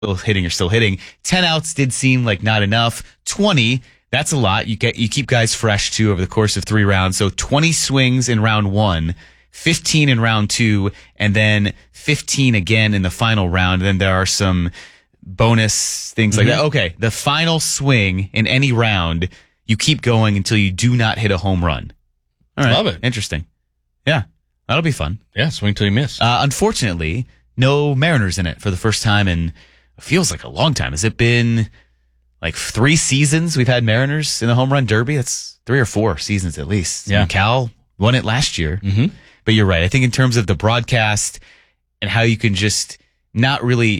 hitting, you're still hitting. 10 outs did seem like not enough. 20, that's a lot. You keep guys fresh too over the course of 3 rounds. So 20 swings in round 1, 15 in round 2, and then 15 again in the final round. And then there are some bonus things like that. Okay, the final swing in any round, you keep going until you do not hit a home run. All right. Love it. Interesting. Yeah, that'll be fun. Yeah, swing till you miss. Unfortunately, no Mariners in it for the first time in feels like a long time. Has it been like 3 seasons we've had Mariners in the home run derby? That's 3 or 4 seasons at least. Yeah. And Cal won it last year. Mm-hmm. But you're right. I think in terms of the broadcast and how you can just not really,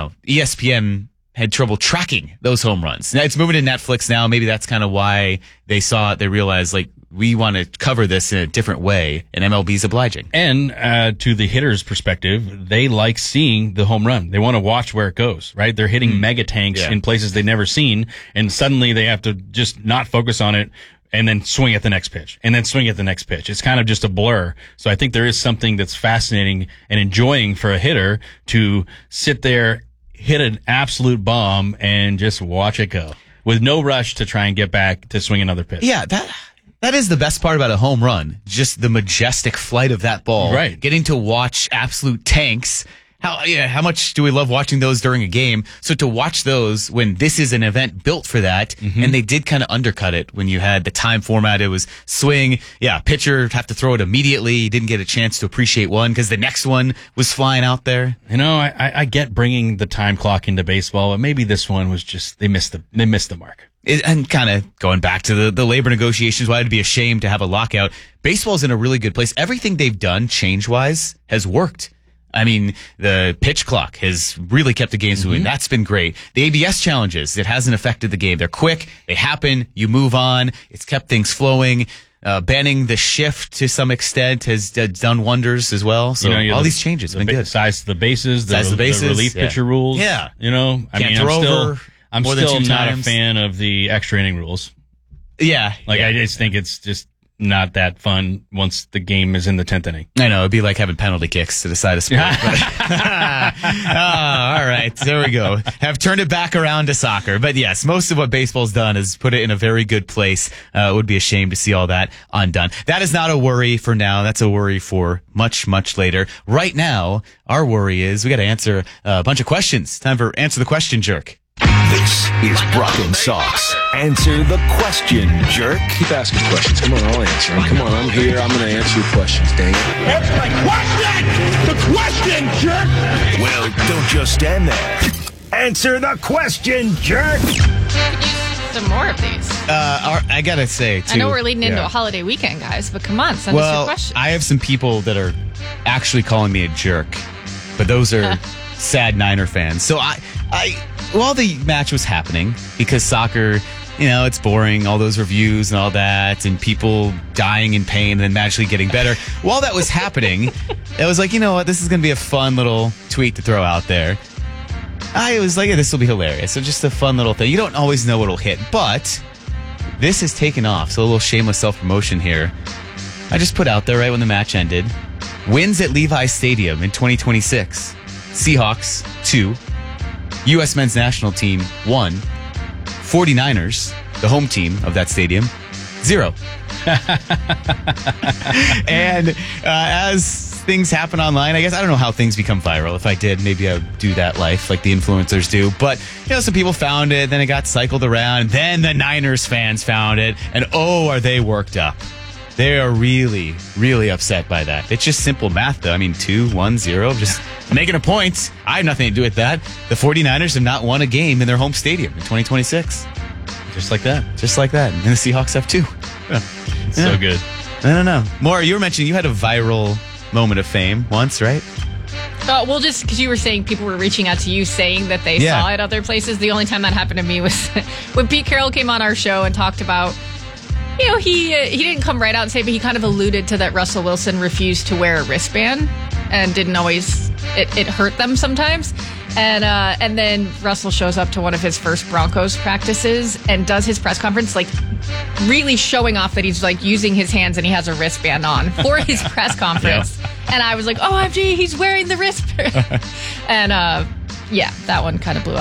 ESPN had trouble tracking those home runs. Now it's moving to Netflix now. Maybe that's kind of why they saw it. They realized like, we want to cover this in a different way, and MLB's obliging. And to the hitter's perspective, they like seeing the home run. They want to watch where it goes, right? They're hitting mega tanks in places they've never seen, and suddenly they have to just not focus on it and then swing at the next pitch, and then swing at the next pitch. It's kind of just a blur. So I think there is something that's fascinating and enjoying for a hitter to sit there, hit an absolute bomb, and just watch it go with no rush to try and get back to swing another pitch. Yeah, that is the best part about a home run. Just the majestic flight of that ball. Right. Getting to watch absolute tanks. How much do we love watching those during a game? So to watch those when this is an event built for that, and they did kind of undercut it when you had the time format. It was swing. Yeah, pitcher have to throw it immediately. You didn't get a chance to appreciate one because the next one was flying out there. I get bringing the time clock into baseball, but maybe this one was just, they missed the mark. And kind of going back to the labor negotiations, why it'd be a shame to have a lockout. Baseball's in a really good place. Everything they've done change-wise has worked. I mean, the pitch clock has really kept the games moving. That's been great. The ABS challenges, it hasn't affected the game. They're quick. They happen. You move on. It's kept things flowing. Banning the shift to some extent has done wonders as well. So all these changes have been good. Size of the bases, the relief pitcher rules. Yeah. I'm still not a fan of the extra inning rules. Yeah. I just think it's just not that fun once the game is in the 10th inning. I know. It'd be like having penalty kicks to decide a sport. All right. There we go. Have turned it back around to soccer. But yes, most of what baseball's done is put it in a very good place. It would be a shame to see all that undone. That is not a worry for now. That's a worry for much, much later. Right now, our worry is we got to answer a bunch of questions. Time for Answer the Question Jerk. This is Brock and Sox. Answer the question, jerk. Keep asking questions. Come on, I'll answer them. Come on, I'm here. I'm going to answer your questions, dang it. Answer my question! The question, jerk! Well, don't just stand there. Answer the question, jerk. Some more of these. I got to say, too. I know we're leading into a holiday weekend, guys, but come on, send us your questions. I have some people that are actually calling me a jerk, but those are sad Niner fans. So while the match was happening, because soccer, it's boring, all those reviews and all that, and people dying in pain and then magically getting better. While that was happening, I was like, you know what, this is going to be a fun little tweet to throw out there. I was like, this will be hilarious. So just a fun little thing. You don't always know what'll hit, but this has taken off. So a little shameless self-promotion here. I just put out there right when the match ended. Wins at Levi Stadium in 2026. Seahawks, 2. U.S. men's national team, 1. 49ers, the home team of that stadium, 0. And as things happen online, I guess I don't know how things become viral. If I did, maybe I would do that life like the influencers do. But, some people found it, then it got cycled around, then the Niners fans found it, and are they worked up. They are really, really upset by that. It's just simple math, though. I mean, 2, 1, 0, just making a point. I have nothing to do with that. The 49ers have not won a game in their home stadium in 2026. Just like that. Just like that. And the Seahawks have 2. So good. I don't know. Maura, you were mentioning you had a viral moment of fame once, right? Well, just because you were saying people were reaching out to you saying that they saw it other places. The only time that happened to me was when Pete Carroll came on our show and talked about, he didn't come right out and say, but he kind of alluded to that Russell Wilson refused to wear a wristband and didn't always, it hurt them sometimes. And then Russell shows up to one of his first Broncos practices and does his press conference, really showing off that he's using his hands and he has a wristband on for his press conference. And I was like, OMG, he's wearing the wristband. And Yeah, that one kind of blew